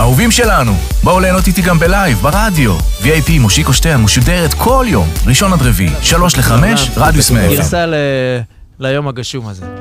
אהובים שלנו, בואו ליהנות איתי גם בלייב, ברדיו. VIP מושיקו שטרן משודרת כל יום, ראשון עד רביעי, 3 ל-5, רדיוס 100. גרסה ליום הגשום הזה.